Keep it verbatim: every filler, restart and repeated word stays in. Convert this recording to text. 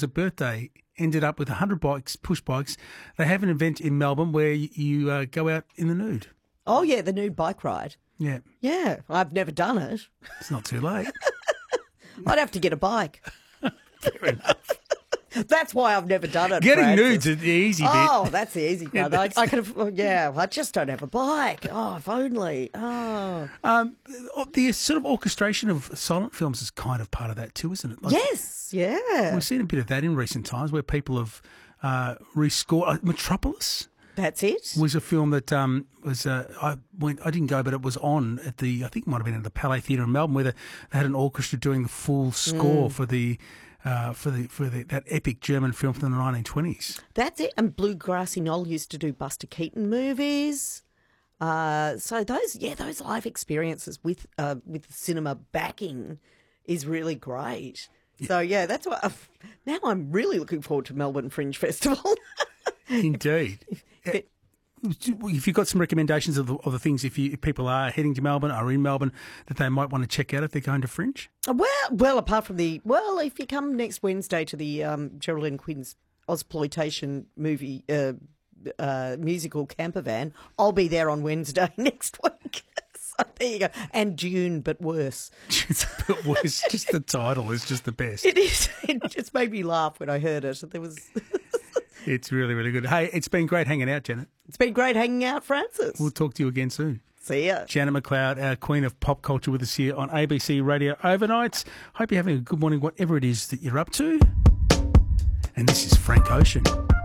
a birthday, ended up with one hundred bikes, push bikes. They have an event in Melbourne where you, you uh, go out in the nude. Oh, yeah, the nude bike ride. Yeah. Yeah, I've never done it. It's not too late. I'd have to get a bike. Fair enough. That's why I've never done it. Getting Francis. nudes is the easy bit. Oh, that's the easy Yeah, part. I, that's- I could have, oh, yeah, I just don't have a bike. Oh, if only. Oh. Um, the sort of orchestration of silent films is kind of part of that too, isn't it? Like, Yes, yeah. We've seen a bit of that in recent times where people have uh, rescored. Uh, Metropolis That's it. was a film that um, was, uh, I went, I didn't go, but it was on at the, I think it might have been at the Palais Theatre in Melbourne where the, they had an orchestra doing the full score Mm. for the, uh, for the, for the, that epic German film from the nineteen twenties. That's it. And Bluegrassy Knoll used to do Buster Keaton movies. Uh, so those, yeah, those live experiences with uh, with cinema backing is really great. So yeah, that's what. I've, now I'm really looking forward to Melbourne Fringe Festival. Indeed. But- If you've got some recommendations of the, of the things, if, you, if people are heading to Melbourne, are in Melbourne, that they might want to check out if they're going to Fringe? Well, well, apart from the well, if you come next Wednesday to the um, Geraldine Quinn's Ozploitation movie uh, uh, musical camper van, I'll be there on Wednesday next week. So there you go. And June, but worse. It's a bit worse. Just the title is just the best. It is. It just made me laugh when I heard it. There was. It's really, really good. Hey, it's been great hanging out, Janet. It's been great hanging out, Francis. We'll talk to you again soon. See ya. Janet McLeod, our queen of pop culture, with us here on A B C Radio Overnights. Hope you're having a good morning, whatever it is that you're up to. And this is Frank Ocean.